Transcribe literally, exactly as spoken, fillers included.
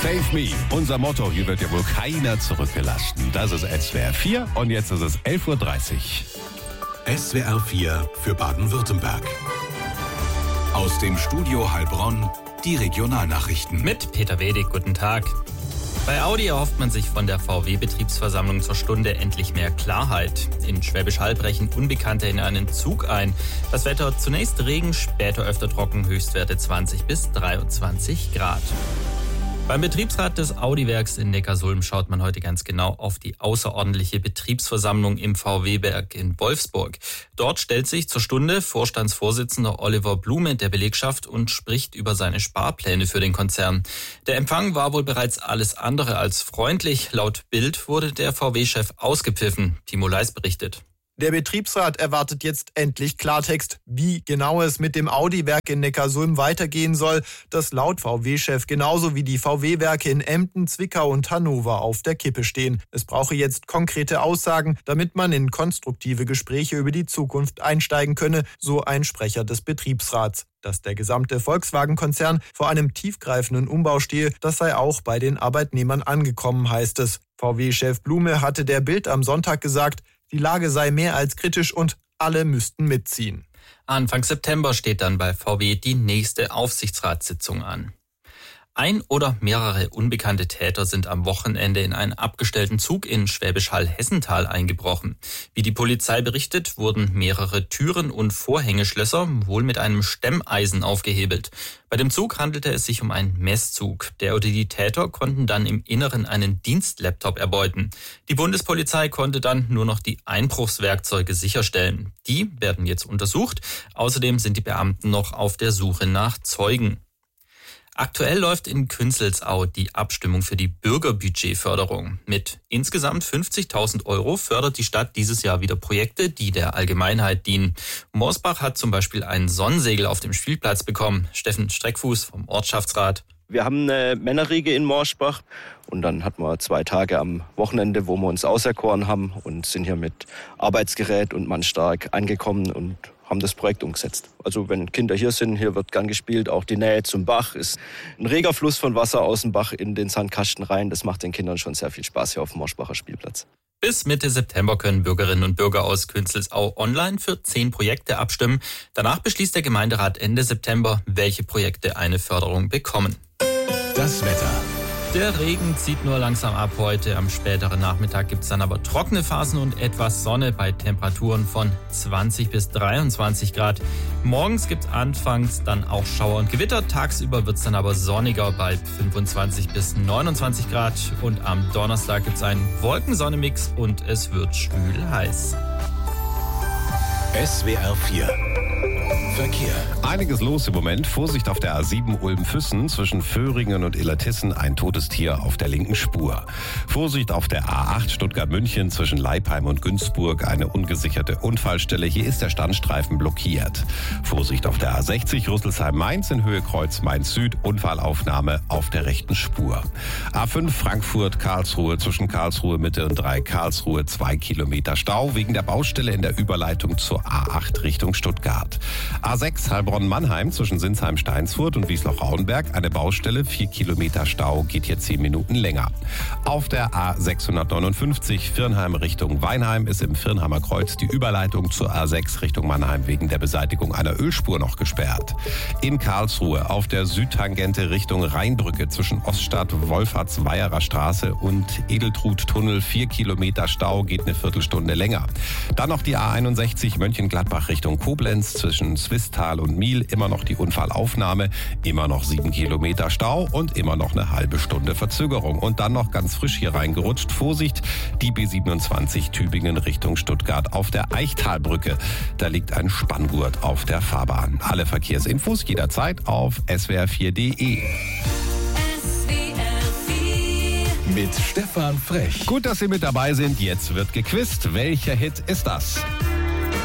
Save Me, unser Motto. Hier wird ja wohl keiner zurückgelassen. Das ist S W R vier und jetzt ist es elf Uhr dreißig. S W R vier für Baden-Württemberg. Aus dem Studio Heilbronn die Regionalnachrichten. Mit Peter Wedig, guten Tag. Bei Audi erhofft man sich von der V W-Betriebsversammlung zur Stunde endlich mehr Klarheit. In Schwäbisch Hall brechen Unbekannte in einen Zug ein. Das Wetter zunächst Regen, später öfter trocken, Höchstwerte zwanzig bis dreiundzwanzig Grad. Beim Betriebsrat des Audi-Werks in Neckarsulm schaut man heute ganz genau auf die außerordentliche Betriebsversammlung im V W-Werk in Wolfsburg. Dort stellt sich zur Stunde Vorstandsvorsitzender Oliver Blume der Belegschaft und spricht über seine Sparpläne für den Konzern. Der Empfang war wohl bereits alles andere als freundlich. Laut Bild wurde der V W-Chef ausgepfiffen. Timo Leis berichtet. Der Betriebsrat erwartet jetzt endlich Klartext, wie genau es mit dem Audi-Werk in Neckarsulm weitergehen soll, das laut V W-Chef genauso wie die V W-Werke in Emden, Zwickau und Hannover auf der Kippe stehen. Es brauche jetzt konkrete Aussagen, damit man in konstruktive Gespräche über die Zukunft einsteigen könne, so ein Sprecher des Betriebsrats. Dass der gesamte Volkswagen-Konzern vor einem tiefgreifenden Umbau stehe, das sei auch bei den Arbeitnehmern angekommen, heißt es. V W-Chef Blume hatte der Bild am Sonntag gesagt, die Lage sei mehr als kritisch und alle müssten mitziehen. Anfang September steht dann bei V W die nächste Aufsichtsratssitzung an. Ein oder mehrere unbekannte Täter sind am Wochenende in einen abgestellten Zug in Schwäbisch Hall-Hessental eingebrochen. Wie die Polizei berichtet, wurden mehrere Türen und Vorhängeschlösser wohl mit einem Stemmeisen aufgehebelt. Bei dem Zug handelte es sich um einen Messzug. Der oder die Täter konnten dann im Inneren einen Dienstlaptop erbeuten. Die Bundespolizei konnte dann nur noch die Einbruchswerkzeuge sicherstellen. Die werden jetzt untersucht. Außerdem sind die Beamten noch auf der Suche nach Zeugen. Aktuell läuft in Künzelsau die Abstimmung für die Bürgerbudgetförderung. Mit insgesamt fünfzigtausend Euro fördert die Stadt dieses Jahr wieder Projekte, die der Allgemeinheit dienen. Morsbach hat zum Beispiel ein Sonnensegel auf dem Spielplatz bekommen. Steffen Streckfuß vom Ortschaftsrat. Wir haben eine Männerriege in Morsbach und dann hatten wir zwei Tage am Wochenende, wo wir uns auserkoren haben und sind hier mit Arbeitsgerät und Mannstark angekommen und haben das Projekt umgesetzt. Also wenn Kinder hier sind, hier wird gern gespielt. Auch die Nähe zum Bach ist ein reger Fluss von Wasser aus dem Bach in den Sandkasten rein. Das macht den Kindern schon sehr viel Spaß hier auf dem Morsbacher Spielplatz. Bis Mitte September können Bürgerinnen und Bürger aus Künzelsau online für zehn Projekte abstimmen. Danach beschließt der Gemeinderat Ende September, welche Projekte eine Förderung bekommen. Das Wetter. Der Regen zieht nur langsam ab heute. Am späteren Nachmittag gibt es dann aber trockene Phasen und etwas Sonne bei Temperaturen von zwanzig bis dreiundzwanzig Grad. Morgens gibt es anfangs dann auch Schauer und Gewitter. Tagsüber wird es dann aber sonniger bei fünfundzwanzig bis neunundzwanzig Grad. Und am Donnerstag gibt es einen Wolken-Sonne-Mix und es wird schwül heiß. S W R vier Verkehr. Einiges los im Moment. Vorsicht auf der A sieben Ulm-Füssen zwischen Föhringen und Illertissen. Ein totes Tier auf der linken Spur. Vorsicht auf der A acht Stuttgart-München zwischen Leipheim und Günzburg. Eine ungesicherte Unfallstelle. Hier ist der Standstreifen blockiert. Vorsicht auf der A sechzig Rüsselsheim-Mainz in Höhe Kreuz Mainz-Süd. Unfallaufnahme auf der rechten Spur. A fünf Frankfurt-Karlsruhe zwischen Karlsruhe Mitte und drei Karlsruhe. Zwei Kilometer Stau wegen der Baustelle in der Überleitung zur A acht Richtung Stuttgart. A sechs Heilbronn-Mannheim zwischen Sinsheim-Steinsfurt und Wiesloch-Rauenberg. Eine Baustelle, vier Kilometer Stau, geht hier zehn Minuten länger. Auf der A sechshundertneunundfünfzig Virnheim Richtung Weinheim ist im Virnheimer Kreuz die Überleitung zur A sechs Richtung Mannheim wegen der Beseitigung einer Ölspur noch gesperrt. In Karlsruhe auf der Südtangente Richtung Rheinbrücke zwischen Oststadt, Wolferts-Weierer Straße und Edeltrud-Tunnel. Vier Kilometer Stau, geht eine Viertelstunde länger. Dann noch die A einundsechzig Mönchengladbach Richtung Koblenz zwischen Swisttal und Miel. Immer noch die Unfallaufnahme, immer noch sieben Kilometer Stau und immer noch eine halbe Stunde Verzögerung. Und dann noch ganz frisch hier reingerutscht. Vorsicht, die B siebenundzwanzig Tübingen Richtung Stuttgart auf der Eichtalbrücke. Da liegt ein Spanngurt auf der Fahrbahn. Alle Verkehrsinfos jederzeit auf S W R vier Punkt de. Mit Stefan Frech. Gut, dass Sie mit dabei sind. Jetzt wird gequizt. Welcher Hit ist das?